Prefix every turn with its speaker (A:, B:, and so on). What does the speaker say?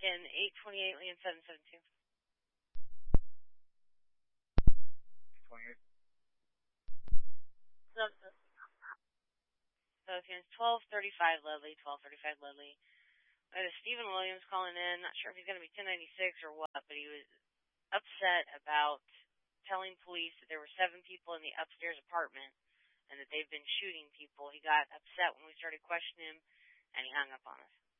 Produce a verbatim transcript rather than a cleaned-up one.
A: Lincoln, eight twenty-eight Lincoln seven seven two.
B: twenty-eight.
A: So it's twelve thirty-five Ledley, twelve thirty-five Ledley. I had Stephen Williams calling in. Not sure if he's going to be ten ninety-six or what, but he was upset about telling police that there were seven people in the upstairs apartment and that they've been shooting people. He got upset when we started questioning him, and he hung up on us.